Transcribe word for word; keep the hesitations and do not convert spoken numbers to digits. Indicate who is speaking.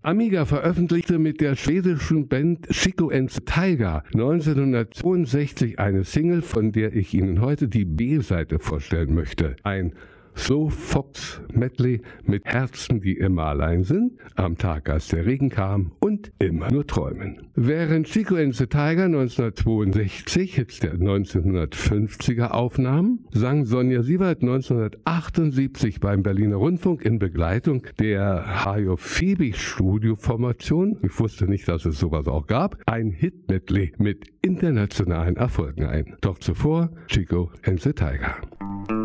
Speaker 1: Amiga veröffentlichte mit der schwedischen Band Chico and the Tiger neunzehnhundertzweiundsechzig eine Single, von der ich Ihnen heute die B-Seite vorstellen möchte. Ein So Fox Medley mit Herzen, die immer allein sind, am Tag, als der Regen kam und immer nur träumen. Während Chico and the Tiger neunzehnhundertzweiundsechzig Hits der neunzehnhundertfünfziger aufnahmen, sang Sonja Sievert neunzehnhundertachtundsiebzig beim Berliner Rundfunk in Begleitung der Hajo Fiebig Studioformation, ich wusste nicht, dass es sowas auch gab, ein Hit-Medley mit internationalen Erfolgen ein. Doch zuvor Chico and the Tiger.